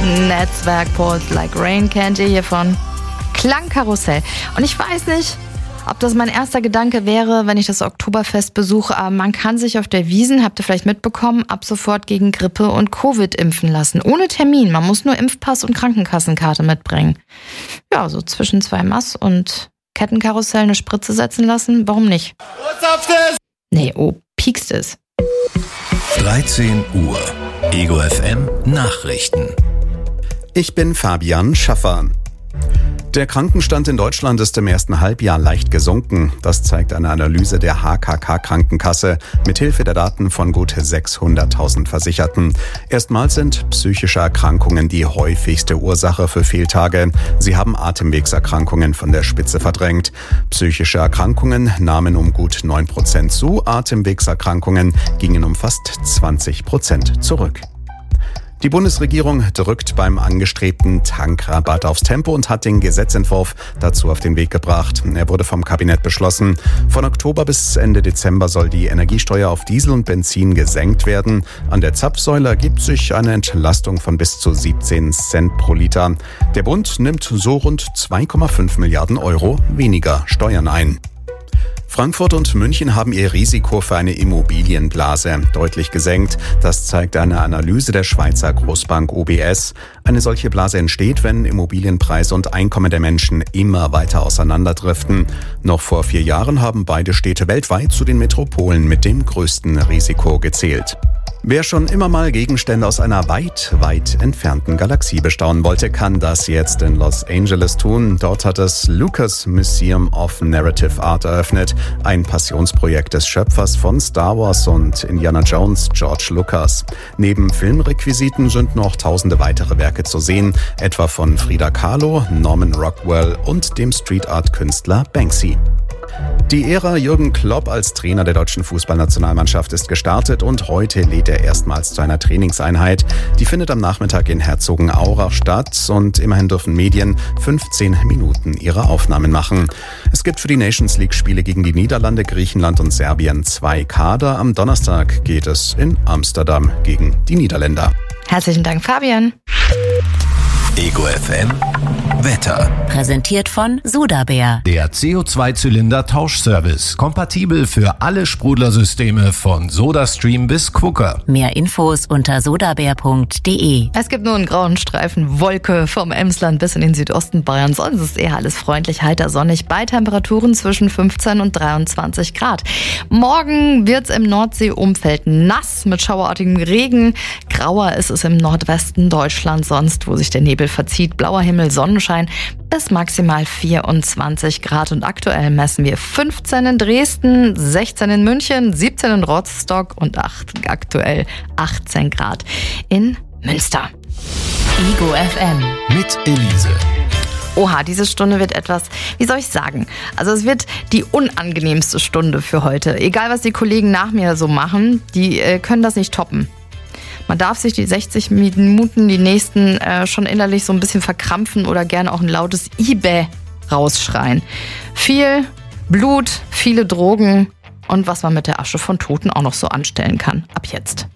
Netzwerk Pours Like Rain kennt ihr hiervon. Klangkarussell. Und ich weiß nicht, ob das mein erster Gedanke wäre, wenn ich das Oktoberfest besuche, aber man kann sich auf der Wiesn, habt ihr vielleicht mitbekommen, ab sofort gegen Grippe und Covid impfen lassen. Ohne Termin. Man muss nur Impfpass und Krankenkassenkarte mitbringen. Ja, so zwischen 2 Mass und Kettenkarussell eine Spritze setzen lassen, warum nicht? Nee, piekst es. 13 Uhr. Ego FM Nachrichten. Ich bin Fabian Schaffer. Der Krankenstand in Deutschland ist im ersten Halbjahr leicht gesunken. Das zeigt eine Analyse der HKK-Krankenkasse mithilfe der Daten von gut 600.000 Versicherten. Erstmals sind psychische Erkrankungen die häufigste Ursache für Fehltage. Sie haben Atemwegserkrankungen von der Spitze verdrängt. Psychische Erkrankungen nahmen um gut 9% zu, Atemwegserkrankungen gingen um fast 20% zurück. Die Bundesregierung drückt beim angestrebten Tankrabatt aufs Tempo und hat den Gesetzentwurf dazu auf den Weg gebracht. Er wurde vom Kabinett beschlossen. Von Oktober bis Ende Dezember soll die Energiesteuer auf Diesel und Benzin gesenkt werden. An der Zapfsäule ergibt sich eine Entlastung von bis zu 17 Cent pro Liter. Der Bund nimmt so rund 2,5 Milliarden Euro weniger Steuern ein. Frankfurt und München haben ihr Risiko für eine Immobilienblase deutlich gesenkt. Das zeigt eine Analyse der Schweizer Großbank UBS. Eine solche Blase entsteht, wenn Immobilienpreise und Einkommen der Menschen immer weiter auseinanderdriften. Noch vor 4 Jahren haben beide Städte weltweit zu den Metropolen mit dem größten Risiko gezählt. Wer schon immer mal Gegenstände aus einer weit, weit entfernten Galaxie bestaunen wollte, kann das jetzt in Los Angeles tun. Dort hat das Lucas Museum of Narrative Art eröffnet, ein Passionsprojekt des Schöpfers von Star Wars und Indiana Jones, George Lucas. Neben Filmrequisiten sind noch tausende weitere Werke zu sehen, etwa von Frida Kahlo, Norman Rockwell und dem Street-Art-Künstler Banksy. Die Ära Jürgen Klopp als Trainer der deutschen Fußballnationalmannschaft ist gestartet und heute lädt er erstmals zu einer Trainingseinheit. Die findet am Nachmittag in Herzogenaurach statt und immerhin dürfen Medien 15 Minuten ihre Aufnahmen machen. Es gibt für die Nations League-Spiele gegen die Niederlande, Griechenland und Serbien 2 Kader. Am Donnerstag geht es in Amsterdam gegen die Niederländer. Herzlichen Dank, Fabian. Ego FM Wetter. Präsentiert von Sudabär. Der CO2-Zylinder-Tauschservice. Kompatibel für alle Sprudlersysteme von SodaStream bis Quooker. Mehr Infos unter sodabär.de. Es gibt nur einen grauen Streifen Wolke vom Emsland bis in den Südosten Bayerns. Sonst ist eher alles freundlich, heiter, sonnig bei Temperaturen zwischen 15 und 23 Grad. Morgen wird's im Nordseeumfeld nass mit schauerartigem Regen. Grauer ist es im Nordwesten Deutschlands sonst, wo sich der Nebel verzieht. Blauer Himmel, Sonnenschein bis maximal 24 Grad. Und aktuell messen wir 15 in Dresden, 16 in München, 17 in Rostock und aktuell 18 Grad in Münster. Ego FM. Mit Elise. Oha, diese Stunde wird etwas, wie soll ich sagen? Also es wird die unangenehmste Stunde für heute. Egal, was die Kollegen nach mir so machen, die können das nicht toppen. Man darf sich die 60 Minuten, die nächsten, schon innerlich so ein bisschen verkrampfen oder gerne auch ein lautes Ibä rausschreien. Viel Blut, viele Drogen und was man mit der Asche von Toten auch noch so anstellen kann. Ab jetzt.